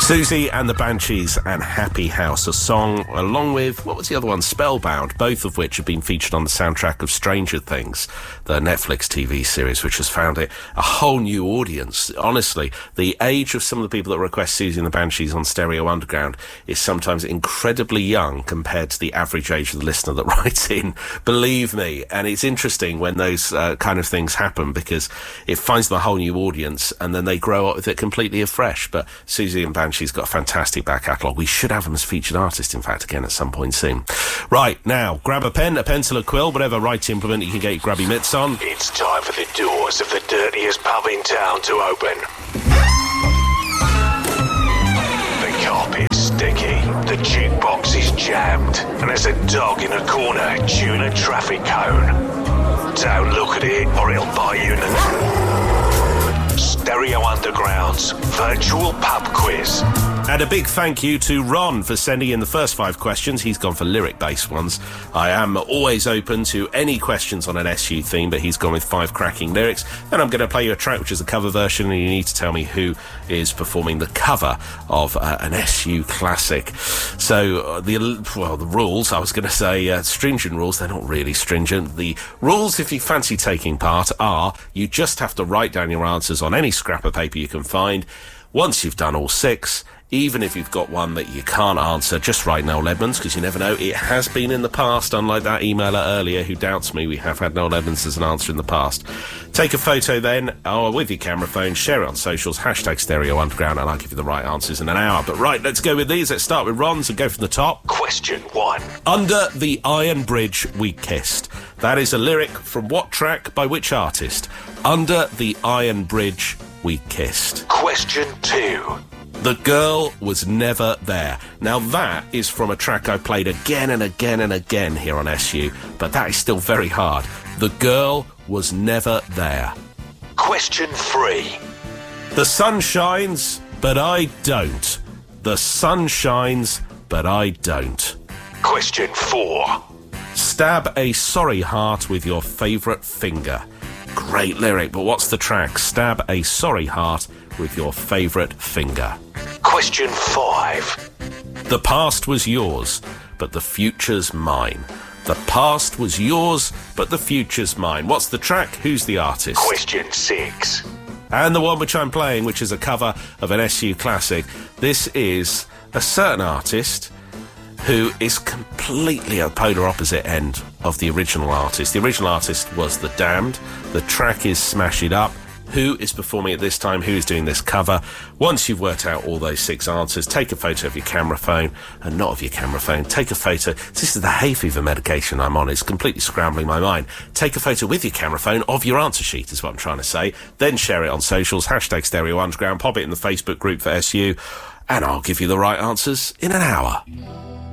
Susie and the Banshees and Happy House, a song along with, what was the other one, Spellbound, both of which have been featured on the soundtrack of Stranger Things, the Netflix TV series, which has found it a whole new audience. Honestly, the age of some of the people that request Susie and the Banshees on Stereo Underground is sometimes incredibly young compared to the average age of the listener that writes in, believe me. And it's interesting when those kind of things happen, because it finds them a whole new audience and then they grow up with it completely afresh. But Susie and Banshee's got a fantastic back catalogue. We should have them as featured artist, in fact, again at some point soon. Right, now, grab a pen, a pencil, a quill, whatever writing implement you can get your grubby mitts on. It's time for the doors of the dirtiest pub in town to open. The carpet's sticky, the jukebox is jammed, and there's a dog in a corner chewing a traffic cone. Don't look at it or it'll bite you in the neck. Stereo Underground's virtual pub quiz. And a big thank you to Ron for sending in the first 5 questions. He's gone for lyric-based ones. I am always open to any questions on an SU theme, but he's gone with 5 cracking lyrics. And I'm going to play you a track which is a cover version, and you need to tell me who is performing the cover of an SU classic. So the rules, I was going to say stringent rules. They're not really stringent. The rules, if you fancy taking part, are you just have to write down your answers on any scrap of paper you can find. Once you've done all 6, even if you've got one that you can't answer, just write Noel Edmonds, because you never know. It has been in the past, unlike that emailer earlier who doubts me. We have had Noel Edmonds as an answer in the past. Take a photo then, or with your camera phone, share it on socials, hashtag Stereo Underground, and I'll give you the right answers in an hour. But right, let's go with these. Let's start with Ron's and go from the top. Question 1. Under the Iron Bridge we kissed. That is a lyric from what track by which artist? Under the Iron Bridge we kissed. Question 2. The Girl Was Never There. Now that is from a track I played again and again and again here on SU, but that is still very hard. The Girl Was Never There. Question 3. The sun shines, but I don't. The sun shines, but I don't. Question 4. Stab a sorry heart with your favourite finger. Great lyric, but what's the track? Stab a sorry heart with your favourite finger. Question 5. The past was yours, but the future's mine. The past was yours, but the future's mine. What's the track? Who's the artist? Question 6. And the one which I'm playing, which is a cover of an SU classic. This is a certain artist who is completely at the polar opposite end of the original artist. The original artist was The Damned. The track is Smash It Up. Who is performing at this time? Who is doing this cover? Once you've worked out all those 6 answers, take a photo of your camera phone, and not of your camera phone. Take a photo. This is the hay fever medication I'm on. It's completely scrambling my mind. Take a photo with your camera phone of your answer sheet, is what I'm trying to say. Then share it on socials, hashtag Stereo Underground, pop it in the Facebook group for SU, and I'll give you the right answers in an hour.